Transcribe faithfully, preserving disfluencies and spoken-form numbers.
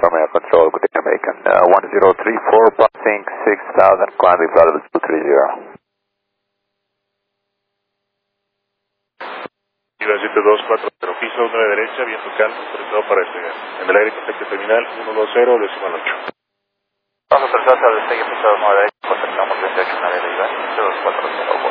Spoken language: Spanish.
Romeo Control, good day American. Uh, one zero three four, passing six thousand, climbing level two three zero. Viva siete dos cuatro cero, piso nueve derecha, viento calmo, autorizado para despegar. En el aire contacto terminal uno dos cero, decimal ocho. Vamos a tratar de despegue, piso nueve derecha, contactamos veintiocho nueve, siete dos cuatro cero.